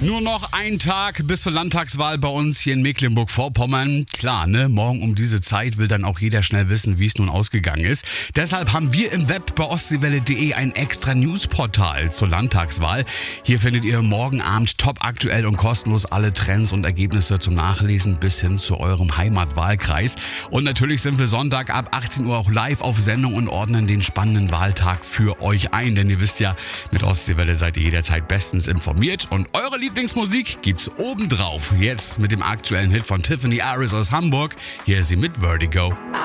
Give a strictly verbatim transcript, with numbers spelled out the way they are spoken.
Nur noch ein Tag bis zur Landtagswahl bei uns hier in Mecklenburg-Vorpommern. Klar, ne? Morgen um diese Zeit will dann auch jeder schnell wissen, wie es nun ausgegangen ist. Deshalb haben wir im Web bei ostseewelle punkt de ein extra Newsportal zur Landtagswahl. Hier findet ihr morgen Abend top aktuell und kostenlos alle Trends und Ergebnisse zum Nachlesen bis hin zu eurem Heimatwahlkreis. Und natürlich sind wir Sonntag ab achtzehn Uhr auch live auf Sendung und ordnen den spannenden Wahltag für euch ein. Denn ihr wisst ja, mit Ostseewelle seid ihr jederzeit bestens informiert und eure Lieblingsmusik gibt's obendrauf. Jetzt mit dem aktuellen Hit von Tiffany Aris aus Hamburg. Hier ist sie mit Vertigo.